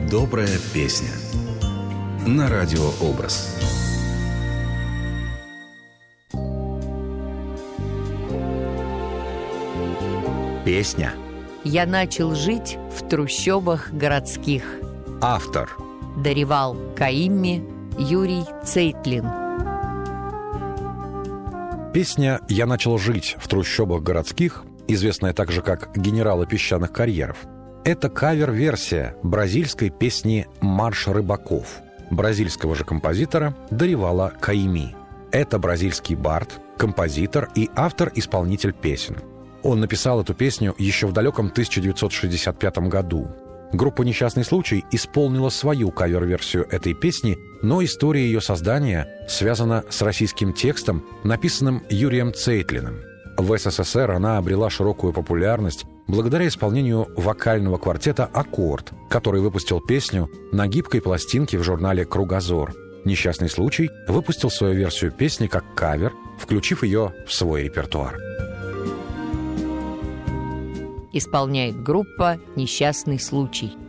Добрая песня на радиообраз. Песня. Я начал жить в трущобах городских. Автор. Даревал Каимми Юрий Цейтлин. Песня «Я начал жить в трущобах городских», известная также как «Генералы песчаных карьеров», это кавер-версия бразильской песни «Марш рыбаков» бразильского же композитора Даревала Каимми. Это бразильский бард, композитор и автор-исполнитель песен. Он написал эту песню еще в далеком 1965 году. Группа «Несчастный случай» исполнила свою кавер-версию этой песни, но история ее создания связана с российским текстом, написанным Юрием Цейтлиным. В СССР она обрела широкую популярность благодаря исполнению вокального квартета «Аккорд», который выпустил песню на гибкой пластинке в журнале «Кругозор». «Несчастный случай» выпустил свою версию песни как кавер, включив ее в свой репертуар. Исполняет группа «Несчастный случай».